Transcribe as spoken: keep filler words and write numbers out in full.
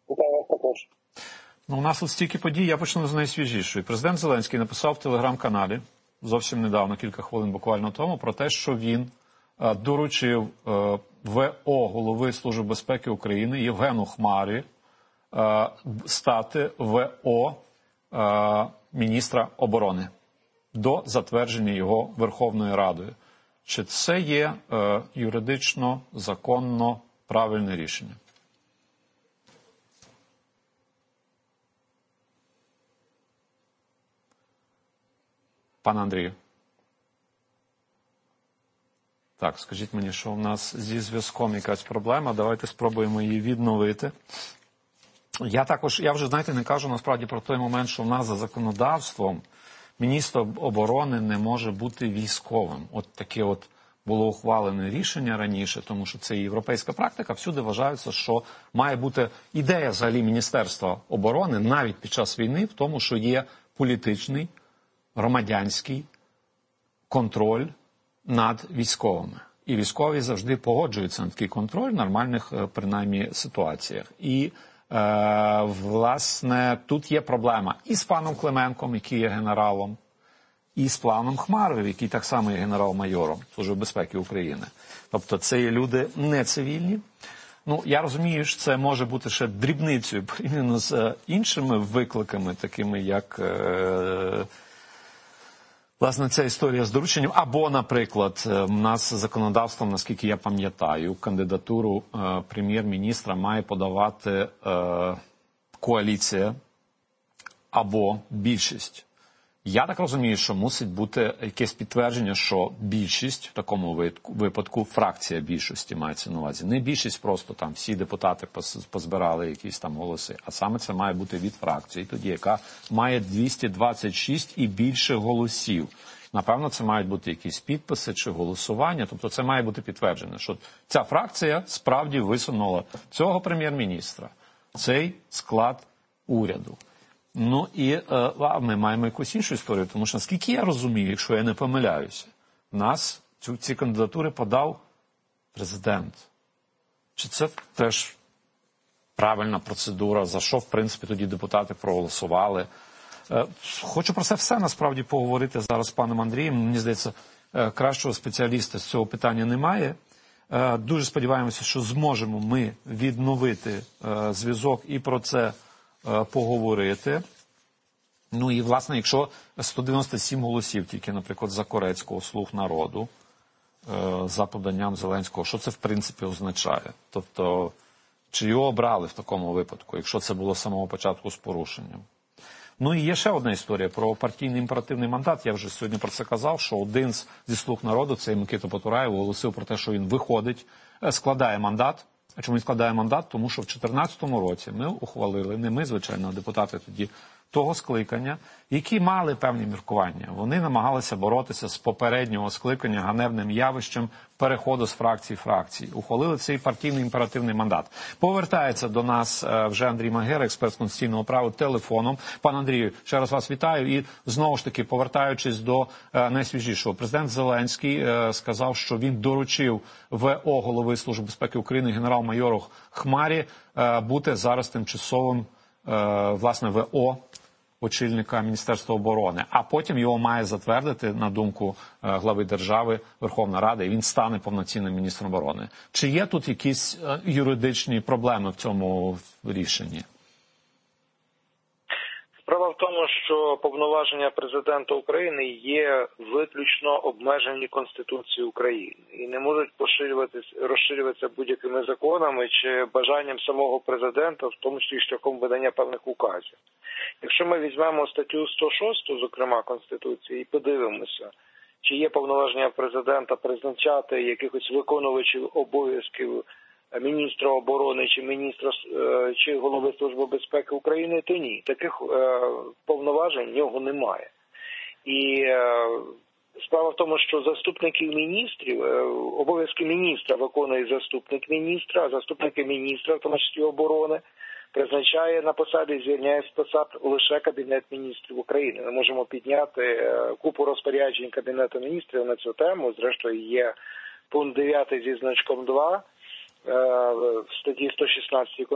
Вітаю вас також. Ну, у нас тут стільки подій, я почну з найсвіжішої. Президент Зеленський написав в телеграм-каналі зовсім недавно, кілька хвилин буквально тому, про те, що він е, доручив е, ВО голови Служби безпеки України Євгену Хмарі е, стати ВО е, міністра оборони до затвердження його Верховною Радою. Чи це є е, юридично, законно правильне рішення? Пане Андрію. Так, скажіть мені, що у нас зі зв'язком якась проблема. Давайте спробуємо її відновити. Я також, я вже, знаєте, не кажу насправді про той момент, що в нас за законодавством міністр оборони не може бути військовим. От таке от було ухвалене рішення раніше, тому що це європейська практика. Всюди вважається, що має бути ідея взагалі Міністерства оборони навіть під час війни в тому, що є політичний, громадянський контроль над військовими. І військові завжди погоджуються на такий контроль в нормальних, принаймні, ситуаціях. І, е, власне, тут є проблема і з паном Клименком, який є генералом, і з паном Хмарою, який так само є генерал-майором Служби безпеки України. Тобто це є люди не цивільні. Ну, я розумію, що це може бути ще дрібницею порівняно з іншими викликами, такими як... Е, Власне, ця історія з дорученням. Або, наприклад, в нас законодавством, наскільки я пам'ятаю, кандидатуру е, прем'єр-міністра має подавати е, коаліція або більшість. Я так розумію, що мусить бути якесь підтвердження, що більшість, в такому випадку фракція більшості мається на увазі. Не більшість просто там всі депутати позбирали якісь там голоси, а саме це має бути від фракції, тоді яка має двісті двадцять шість і більше голосів. Напевно, це мають бути якісь підписи чи голосування, тобто це має бути підтверджено, що ця фракція справді висунула цього прем'єр-міністра, цей склад уряду. Ну і е, ми маємо якусь іншу історію, тому що, наскільки я розумію, якщо я не помиляюся, нас цю, ці кандидатури подав президент. Чи це теж правильна процедура, за що, в принципі, тоді депутати проголосували? Е, хочу про це все, насправді, поговорити зараз з паном Андрієм. Мені здається, е, кращого спеціаліста з цього питання немає. Е, дуже сподіваємося, що зможемо ми відновити е, зв'язок і про це поговорити. Ну і, власне, якщо сто дев'яносто сім голосів тільки, наприклад, за Корецького, «Слуг народу», за поданням Зеленського, що це, в принципі, означає? Тобто, чи його обрали в такому випадку, якщо це було з самого початку з порушенням? Ну і є ще одна історія про партійний імперативний мандат. Я вже сьогодні про це казав, що один зі «Слуг народу», цей Микита Потураєв, оголосив про те, що він виходить, складає мандат. А чому він складає мандат? Тому що в дві тисячі чотирнадцятому році ми ухвалили, не ми, звичайно, а депутати тоді того скликання, які мали певні міркування. Вони намагалися боротися з попереднього скликання ганебним явищем переходу з фракції в фракції. Ухвалили цей партійний імперативний мандат. Повертається до нас вже Андрій Магера, експерт з конституційного права, телефоном. Пане Андрію, ще раз вас вітаю. І знову ж таки, повертаючись до найсвіжішого, президент Зеленський сказав, що він доручив ВО голови Служби безпеки України генерал-майору Хмарі бути зараз тимчасовим, власне, ВО очільника Міністерства оборони, а потім його має затвердити, на думку глави держави, Верховна Рада, і він стане повноцінним міністром оборони. Чи є тут якісь юридичні проблеми в цьому рішенні? Справа в тому, що повноваження президента України є виключно обмежені Конституцією України і не можуть поширюватися, розширюватися будь-якими законами чи бажанням самого президента, в тому числі шляхом видання певних указів. Якщо ми візьмемо статтю сто шосту, зокрема, Конституції, і подивимося, чи є повноваження президента призначати якихось виконувачів обов'язків міністра оборони чи міністра чи голови Служби безпеки України, то ні. Таких е, повноважень в нього немає. І е, справа в тому, що заступників міністрів, е, обов'язки міністра виконує заступник міністра, а заступники міністра, в тому числі оборони, призначає на посади, звільняє з посад лише Кабінет міністрів України. Ми можемо підняти е, купу розпоряджень Кабінету міністрів на цю тему. Зрештою, є пункт дев'ятий зі значком два в статті сто шістнадцять